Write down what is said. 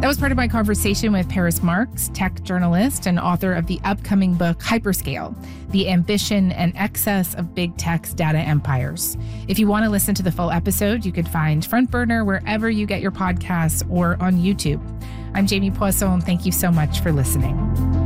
That was part of my conversation with Paris Marx, tech journalist and author of the upcoming book, Hyperscale, The Ambition and Excess of Big Tech's Data Empires. If you want to listen to the full episode, you can find Front Burner wherever you get your podcasts or on YouTube. I'm Jamie Poisson. Thank you so much for listening.